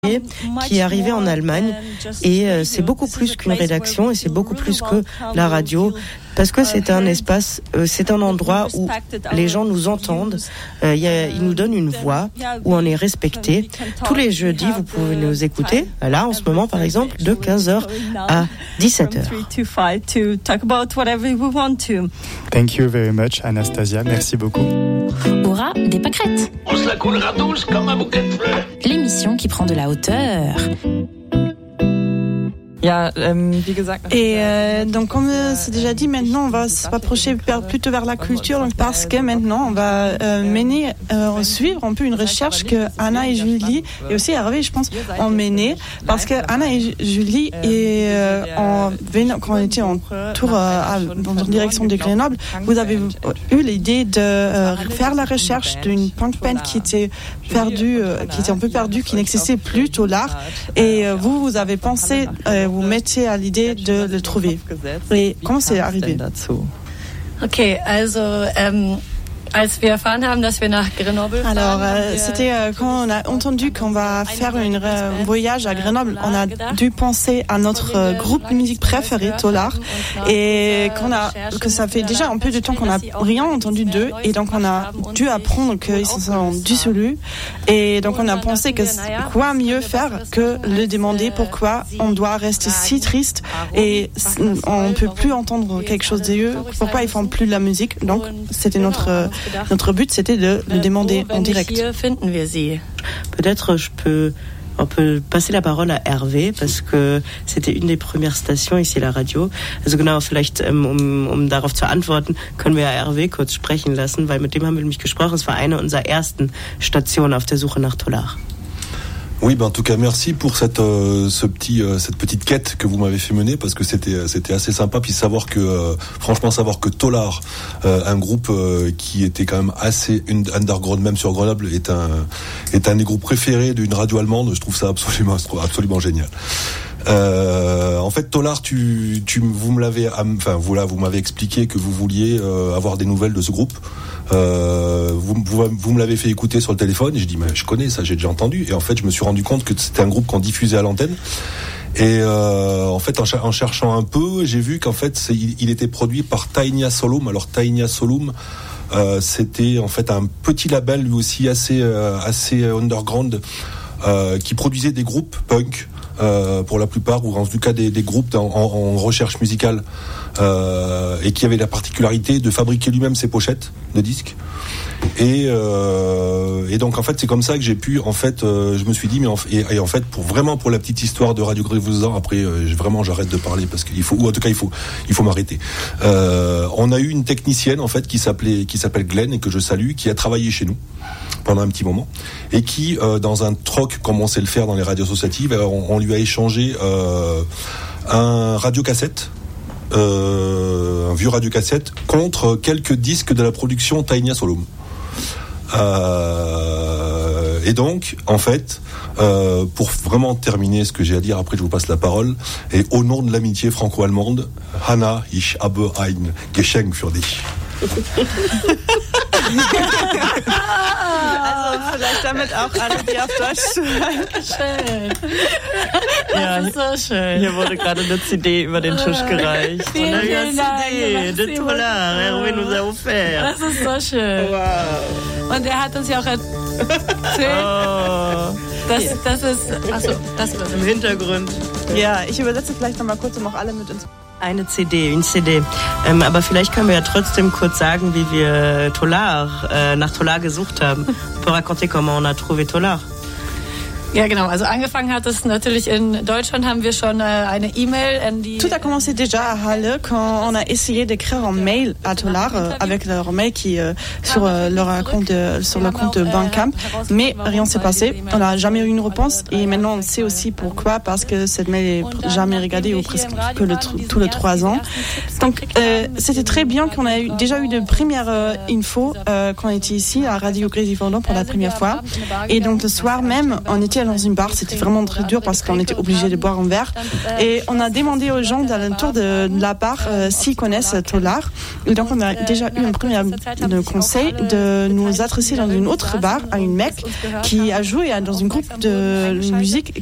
qui est arrivé en Allemagne et c'est beaucoup plus qu'une rédaction et c'est beaucoup plus que la radio parce que c'est un espace, c'est un endroit où les gens nous entendent, ils nous donnent une voix, où on est respecté. Tous les jeudis, vous pouvez nous écouter, là en ce moment par exemple, de 15h à 17h. Thank you very much Anastasia, merci beaucoup. Aura des pâquerettes. On se la coulera douce comme un bouquet de fleurs. L'émission qui prend de la hauteur. Et donc comme c'est déjà dit, maintenant on va se rapprocher plutôt vers la culture, donc parce que maintenant on va suivre un peu une recherche que Anna et Julie et aussi Hervé, je pense, ont menée, parce que Anna et Julie quand on était en tour en direction de Grenoble, vous avez eu l'idée de faire la recherche d'une punk band qui était perdue, qui était un peu perdue, qui n'existait plus, Tolar, et vous avez pensé vous mettez à l'idée de le trouver. Et comment c'est arrivé? Okay, also als wir erfahren haben, dass wir nach Grenoble fahren. Alors, c'était quand on a entendu qu'on va faire un voyage à Grenoble, on a dû penser à notre groupe de musique préféré, Tolar, et que ça fait déjà un peu de temps qu'on n'a rien entendu d'eux, et donc on a dû apprendre qu'ils se sont dissolus, et donc on a pensé que quoi mieux faire que le demander pourquoi on doit rester si triste et on peut plus entendre quelque chose d'eux, pourquoi ils font plus de la musique. Donc c'était notre but, c'était de le demander en direct. Peut-être on peut passer la parole à Hervé, parce que c'était une des premières stations ici à la Radio. Also genau, vielleicht, darauf zu antworten, können wir Hervé kurz sprechen lassen, weil mit dem haben wir nämlich gesprochen. Es war eine unserer ersten Stationen auf der Suche nach Tolar. Oui, en tout cas, merci pour cette petite quête que vous m'avez fait mener, parce que c'était assez sympa. Puis savoir que Tolar, un groupe qui était quand même assez underground, même sur Grenoble, est un des groupes préférés d'une radio allemande. Je trouve ça absolument génial. En fait, Tolar, vous m'avez expliqué que vous vouliez avoir des nouvelles de ce groupe. Vous me l'avez fait écouter sur le téléphone et je dis mais je connais ça, j'ai déjà entendu, et en fait je me suis rendu compte que c'était un groupe qu'on diffusait à l'antenne, et en fait en cherchant un peu, j'ai vu qu'en fait il était produit par Tainia Solum. Alors Tainia Solum, c'était en fait un petit label lui aussi assez underground, qui produisait des groupes punk pour la plupart, ou en tout cas des groupes en recherche musicale, et qui avait la particularité de fabriquer lui-même ses pochettes de disques. Et donc en fait c'est comme ça que j'ai pu, en fait je me suis dit et en fait pour la petite histoire de Radio Grévaudan, après j'arrête de parler parce qu'il faut, ou en tout cas il faut m'arrêter. On a eu une technicienne en fait qui s'appelle Glenn, et que je salue, qui a travaillé chez nous pendant un petit moment, et qui dans un troc comme on sait le faire dans les radios associatives, on lui a échangé un radiocassette, un vieux radiocassette, contre quelques disques de la production Tainia Solum. Et donc, en fait, pour vraiment terminer ce que j'ai à dire, après je vous passe la parole, et au nom de l'amitié franco-allemande, Hanna, ich habe ein Geschenk für dich. Also vielleicht damit auch alle, die auf Deutsch zuhören. Schön. Ja, das ist so schön. Hier wurde gerade eine CD über den Tisch gereicht. Vielen Dank. De Tolar, Hervé nous a offert. Das ist so schön. Wow. Und er hat uns ja auch erzählt, das ist im Hintergrund. Ja, ich übersetze vielleicht nochmal kurz, um auch alle mit uns. Eine CD. Aber vielleicht können wir ja trotzdem kurz sagen, wie wir nach Tolar gesucht haben. On peut raconter comment on a trouvé Tolar. Ja, genau. Also angefangen hat es natürlich in Deutschland, haben wir schon eine E-Mail an die... Tout a commencé déjà à Halle quand on a essayé d'écrire un mail à Tolar avec leur mail qui sur le compte Bandcamp, mais rien s'est passé. On n'a jamais eu une réponse, et maintenant on sait aussi pourquoi, parce que cette mail est jamais regardée, ou presque que tous les 3 ans. Donc c'était très bien qu'on a déjà eu de premières infos quand on était ici à Radio Grévaudan pour la première fois, et donc le soir même on était sortir dans une bar. C'était vraiment très dur parce qu'on était obligé de boire un verre. Et on a demandé aux gens d'alentour de la bar s'ils connaissent Tolar. Et donc on a déjà eu un premier conseil de nous adresser dans une autre bar à une mec qui a joué dans un groupe de musique